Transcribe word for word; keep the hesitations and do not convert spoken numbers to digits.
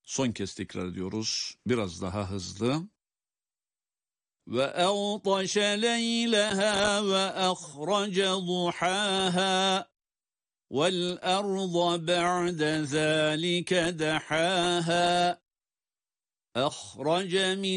Son kez tekrar ediyoruz. Biraz daha hızlı. وَأَغْطَشَ لَيْلَهَا وَأَخْرَجَ ضُحَاهَا وَالْأَرْضَ بَعْدَ ذَلِكَ دَحَاهَا أَخْرَجَ مِنْ